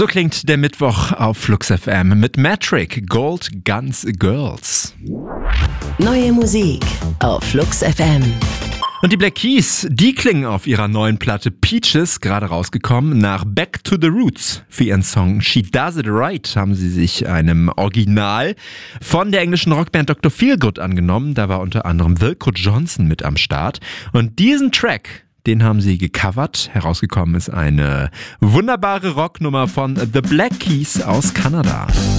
So klingt der Mittwoch auf Flux FM mit Metric, Gold Guns Girls. Neue Musik auf Flux FM. Und die Black Keys, die klingen auf ihrer neuen Platte Peaches, gerade rausgekommen, nach Back to the Roots. Für ihren Song She Does It Right haben sie sich einem Original von der englischen Rockband Dr. Feelgood angenommen. Da war unter anderem Wilco Johnson mit am Start. Und diesen Track, den haben sie gecovert. Herausgekommen ist eine wunderbare Rocknummer von The Black Keys aus Kanada.